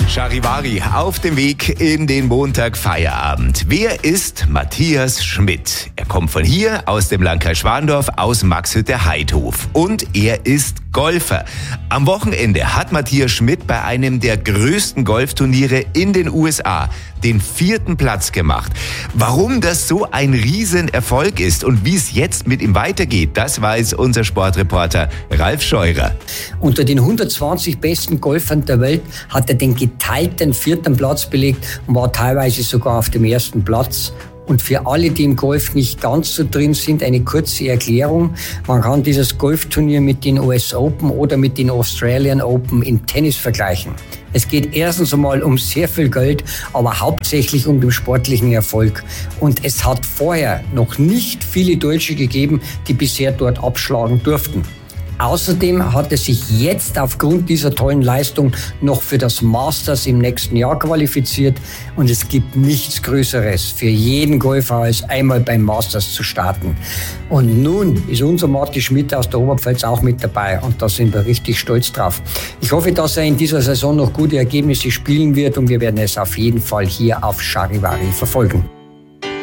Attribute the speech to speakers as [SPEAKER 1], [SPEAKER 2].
[SPEAKER 1] Charivari auf dem Weg in den Montagfeierabend. Wer ist Matthias Schmidt? Er kommt von hier, aus dem Landkreis Schwandorf, aus Maxhütte-Heidhof. Und er ist Golfer. Am Wochenende hat Matthias Schmidt bei einem der größten Golfturniere in den USA den 4. Platz gemacht. Warum das so ein Riesenerfolg ist und wie es jetzt mit ihm weitergeht, das weiß unser Sportreporter Ralf Scheurer.
[SPEAKER 2] Unter den 120 besten Golfern der Welt hat er den geteilten 4. Platz belegt und war teilweise sogar auf dem 1. Platz. Und für alle, die im Golf nicht ganz so drin sind, eine kurze Erklärung. Man kann dieses Golfturnier mit den US Open oder mit den Australian Open im Tennis vergleichen. Es geht erstens einmal um sehr viel Geld, aber hauptsächlich um den sportlichen Erfolg. Und es hat vorher noch nicht viele Deutsche gegeben, die bisher dort abschlagen durften. Außerdem hat er sich jetzt aufgrund dieser tollen Leistung noch für das Masters im nächsten Jahr qualifiziert. Und es gibt nichts Größeres für jeden Golfer, als einmal beim Masters zu starten. Und nun ist unser Matti Schmidt aus der Oberpfalz auch mit dabei. Und da sind wir richtig stolz drauf. Ich hoffe, dass er in dieser Saison noch gute Ergebnisse spielen wird. Und wir werden es auf jeden Fall hier auf Charivari verfolgen.